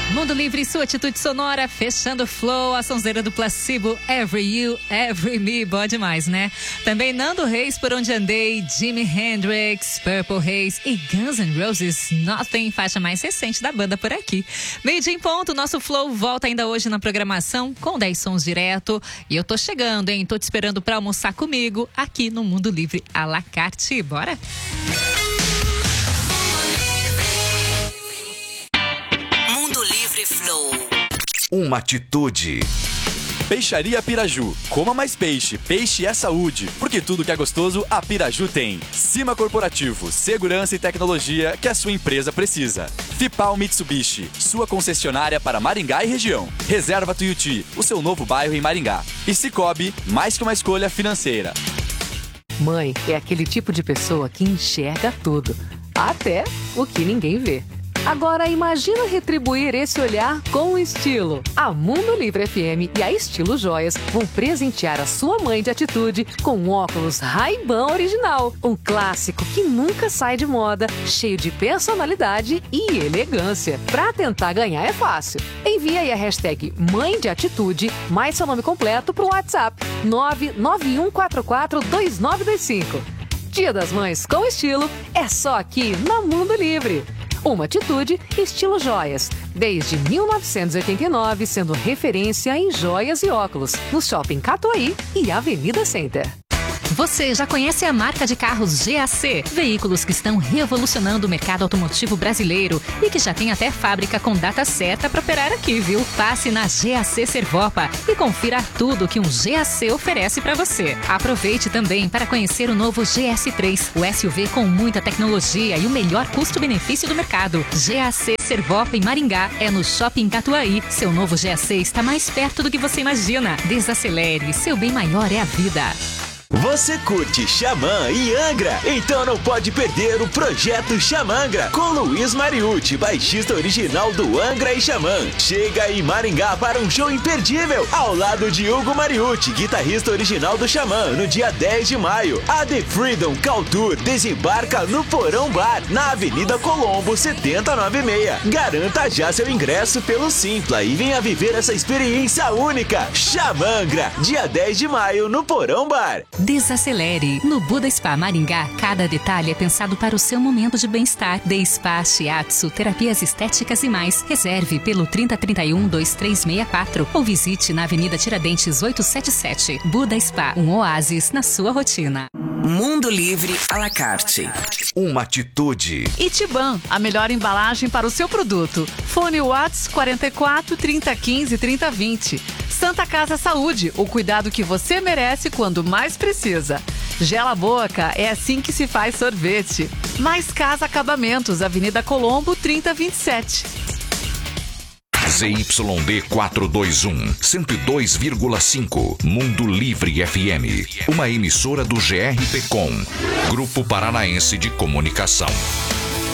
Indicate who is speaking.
Speaker 1: Mundo Livre, sua atitude sonora, fechando o flow, a sonzeira do Placebo, Every You, Every Me, boa demais, né? Também Nando Reis, Por Onde Andei, Jimi Hendrix, Purple Haze e Guns N' Roses, Nothing, faixa mais recente da banda por aqui. Meio-dia em ponto, nosso flow volta ainda hoje na programação com 10 sons direto. E eu tô chegando, hein? Tô te esperando pra almoçar comigo aqui no Mundo Livre à la carte. Bora?
Speaker 2: Flow.
Speaker 3: Uma atitude. Peixaria Piraju. Coma mais peixe. Peixe é saúde. Porque tudo que é gostoso, a Piraju tem. Cima Corporativo. Segurança e tecnologia que a sua empresa precisa. Fipal Mitsubishi. Sua concessionária para Maringá e região. Reserva Tuiuti. O seu novo bairro em Maringá. E Sicoob. Mais que uma escolha financeira.
Speaker 4: Mãe é aquele tipo de pessoa que enxerga tudo. Até o que ninguém vê. Agora imagina retribuir esse olhar com estilo. A Mundo Livre FM e a Estilo Joias vão presentear a sua mãe de atitude com um óculos Ray-Ban original. Um clássico que nunca sai de moda, cheio de personalidade e elegância. Pra tentar ganhar é fácil. Envie aí a hashtag Mãe de Atitude mais seu nome completo pro WhatsApp 991442925. Dia das Mães com estilo é só aqui na Mundo Livre. Uma atitude estilo joias. Desde 1989, sendo referência em joias e óculos. No Shopping Catuaí e Avenida Center.
Speaker 1: Você já conhece a marca de carros GAC? Veículos que estão revolucionando o mercado automotivo brasileiro e que já tem até fábrica com data certa para operar aqui, viu? Passe na GAC Servopa e confira tudo que um GAC oferece para você. Aproveite também para conhecer o novo GS3, o SUV com muita tecnologia e o melhor custo-benefício do mercado. GAC Servopa em Maringá é no Shopping Catuaí. Seu novo GAC está mais perto do que você imagina. Desacelere, seu bem maior é a vida.
Speaker 5: Você curte Xamã e Angra? Então não pode perder o Projeto Xamangra com Luiz Mariucci, baixista original do Angra e Xamã. Chega em Maringá para um show imperdível ao lado de Hugo Mariucci, guitarrista original do Xamã, no dia 10 de maio. A The Freedom Call Tour desembarca no Porão Bar, na Avenida Colombo 7096. Garanta já seu ingresso pelo Simpla e venha viver essa experiência única. Xamangra, dia 10 de maio no Porão Bar.
Speaker 1: Desacelere. No Buda Spa Maringá, cada detalhe é pensado para o seu momento de bem-estar. De Spa, Shiatsu, terapias estéticas e mais. Reserve pelo 3031-2364 ou visite na Avenida Tiradentes 877. Buda Spa, um oásis na sua rotina.
Speaker 2: Mundo Livre à la carte.
Speaker 3: Uma atitude.
Speaker 4: Itiban, a melhor embalagem para o seu produto. Fone Whats 44 3015 3020. Santa Casa Saúde, o cuidado que você merece quando mais precisa. Gela Boca, é assim que se faz sorvete. Mais Casa Acabamentos, Avenida Colombo 3027.
Speaker 6: ZYD 421, 102,5. Mundo Livre FM. Uma emissora do GRP Com, Grupo Paranaense de Comunicação.